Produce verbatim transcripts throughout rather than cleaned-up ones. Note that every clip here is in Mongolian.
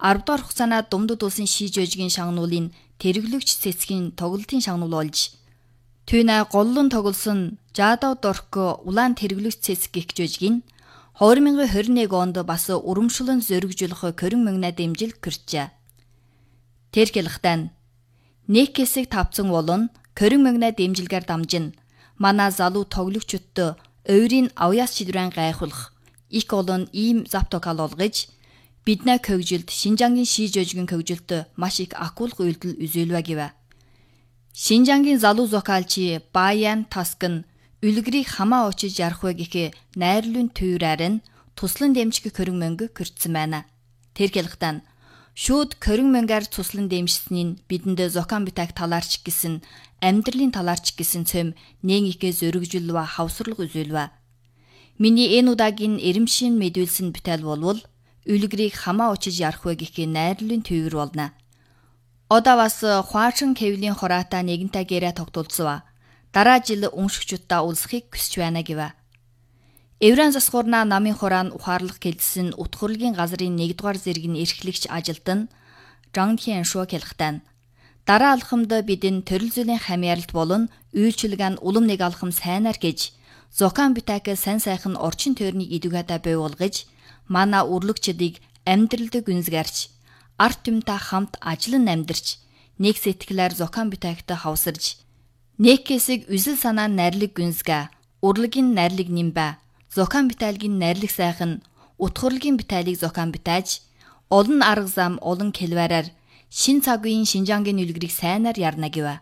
арав дахь хугацаанд Думдад улсын шийж өжгийн шагнуулын тэрглэгч цэцгийн тоглолтын шагнуул болж түүнэ голлон тоглосон Жадав Дорко улаан тэрглэгч цэцэг гихж өжгийн хоёр мянган хорин нэг онд бас урамшилан зөргижүүлэх корин мөнгнэ дэмжил кэрчээ. Тэрхэлхтэн нэг хэсэг тавцсан болон корин мөнгнэ дэмжилгээр дамжин манай залуу тоглогчдод өөрийн авьяас шидрэн гайхуулах их олон ийм заптокал олгож биднэ көгжилд Шинжангийн шийж өжгийн көгжилд маш их акулх үйлдэл үзүүлвэ гэвэ. Шинжангийн залуу зокалчи Баян Таскн үлгэрийг хамаа очиж ярах вэ гэхээ найрлын түйрээр нь туслан дэмжих корин мөнгө кэрчсэн байна. Тэрхэлхтэн шууд корин мөнгөөр туслан дэмжсэний бидэнд зокан битаг талаарч гэсэн амьдралын талаарч гэсэн цөм нэг ихэ зөргижүүлвэ хавсрал үзүүлвэ. Миний энэ удаагийн эремшин мэдүүлсэн битэл болвол үлгэрийг хамаа очиж ярах вэ гэхээ найрлын түйр болно. Одоо бас хуаачин кевлийн хороотаа нэгэнтээ гэрээ тогтуулцгаа. Дараа жил уншигчудаа улсахыг хүсч байна гэвэ. Евран засгуурна намын хураан ухаарлах гэлсэн утгурлын газрын нэгдүгээр зэргийн эрхлэгч ажилтан Жангхиан Шуо хэлхтэн. Дараа алхамд бидэн төрөл зүйлийн хамьяалт болон үйлчилгаан улам нэг алхам сайнаар гэж зокан битак сайн сайхан орчин тойрныг идүгэдэ бэйуулгаж мана үрлэгчдийг амьдралд гүнзгэрч арт түмтэй хамт ажиллан амьдарч нэг сэтгэлээр зокан битагтай хавсарж нэг хэсэг үзэл санаа найрлаг гүнзгэ урлагийн найрлаг нимбэ зокан биталгийн найрлаг сайхан утгурлын биталийг зокан битааж олон арга зам олон хэлвэрээр шин цагийн Шинжангийн үлгэрийг сайнаар ярна гэвэ.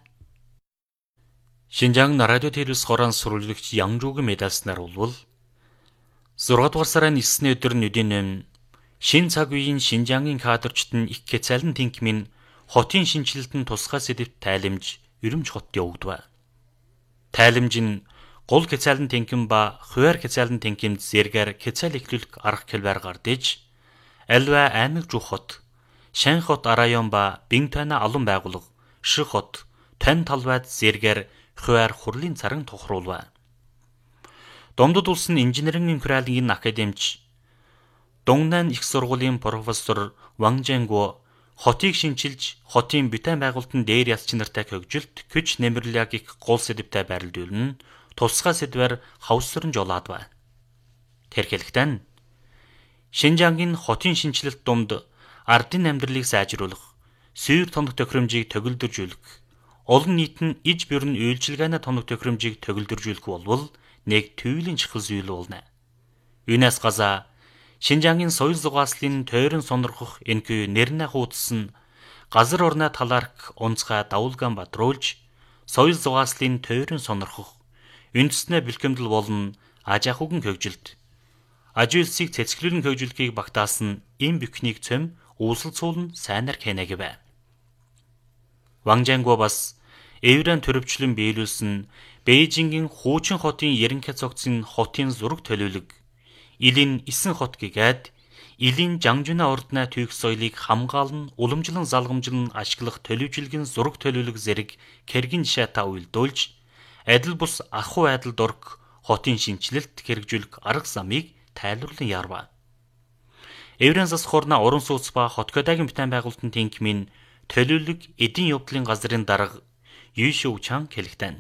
Шинжаан радио телевиз хорон сурвалжлагч Янжуугийн медалснаар болвол зургаадугаар сарын эсний өдөр нь өдийн шин цаг үеийн Шинжаангийн кадрчд нь их кэцэлэн тэнхмийн хотын шинжилэлтэн тусгай сэдвт тайлэмж Өрөмж хот явагдав. Тайлэмж нь гол кэцэлэн тэнхим ба хуваар кэцэлэн тэнхимд зэргээр кэцэл эхлүүлэх арга хэлбэр гардэж альва аймаг жух хот, Шань хот район ба Бинтана алан байгууллага, Ших хот, Тань талбайд зэргээр хуваар хурлын царин тохируулва. Думдад улсын инженерийн инхуралын академич Дongnan их сургуулийн профессор Ван Жэнго хотыг шинчилж хотын бүтээн байгуулалтын дээр ялч нартай хөгжилт күч нэмэрлэг их гол сэдвтэй байрлуулна тусгай сэдвэр хавсран жолоод ба. Тэрхэлхтэн Шинжангийн хотын шинчилэлт думд ардын амьдралыг сайжруулах, сүйр тоног тохиромжийг төгөлдржүүлэх, олон нийт нь иж бэрн үйлчилгээний тоног тохиромжийг төгөлдржүүлэх болвол нэг төвлийн чухал зүйл болно. Юунаас газа Шинжангийн соёл зугааслын тойрон сонирхох энэхүү нэрнэ хуудсан газар орны талаарх онцгой давулгаан бадруулж соёл зугааслын тойрон сонирхох үндэснэ бэлгэмдэл болон аж ахуйн хөгжилт аж үйлсийг цэцгэлэн хөгжүүлэхийг багтаасан им бүхнийг цөм үүсэлцүүлэн сайнаар хэнэ гэвэ. Ван Жэнго бас Евран төрөвчлөн биелүүлсэн Бээжингийн хуучин хотын ерөнхий цогцын хотын зураг төлөвлөг Илин эсэн хот гэгээд Илин Жангжуна ордны түүх соёлыг хамгаалан уламжлан залгамжлан ашиглах төлөвжилгэн зураг төлөвлөг зэрэг кэргэн жишээтэй уйлдуулж адил бус ахуй айдал дорг хотын шинчилэлт хэрэгжүүлэх арга замыг тайлбарлан ярва. Евран засгуурна уран сууц ба хотгодагийн бүтээн байгуулалтын тэнхимийн төлөвлөг эдийн явдлын газрын дарга Юшүү Чан хэлэхтэн.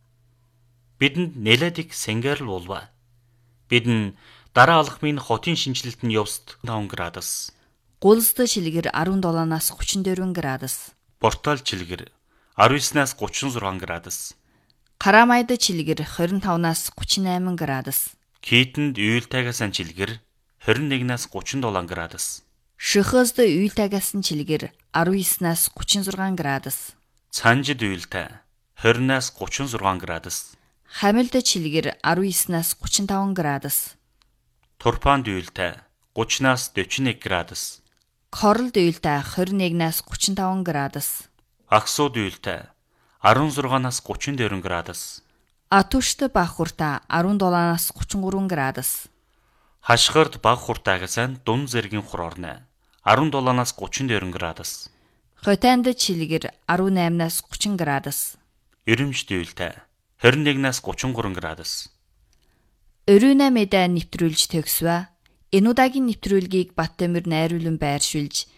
Бидэнд нэлээд их сэнгэрл болва. Бидэн дараа алхмын хотын шинжилэлт нь явст таван градус. Гулсд шилгэр арван долоонаас гучин дөрвөн градус. Портал чилгэр арван эснээс гучин зургаан градус. Карамайд чилгэр хорин тавнаас гучин найман градус. Китэнд уйлтайгаас чилгэр хорин нэгнээс гучин долоон градус. Шихөсд уйлтайгаас чилгэр арван эснээс гучин зургаан градус. Цанжид уйлтай хорноос гучин зургаан градус. Хамилд чилгэр арван эснээс гучин таван градус. Турпанд уйлтай гучнаас дөрвөн нэг градус. Королд уйлтай хорин нэгнээс гучин таван градус. Аксууд уйлтай арван зургаанаас гучин дөрвөн градус. Атушт баг хуртаа арван долоонаас гучин гурван градус. Хашгирд баг хуртаагаас дун зэргийн хур орно арван долоонаас гучин дөрвөн градус. Хотанд чилгэр арван наймнаас гучин градус. Өрөмжд уйлтай хорин нэгнээс гучин гурван градус. Өрөөнэ мэдээ нэвтрүүлж төгсвэ. Энэ удаагийн нэвтрүүлгийг Баттамир найруулан байршуулж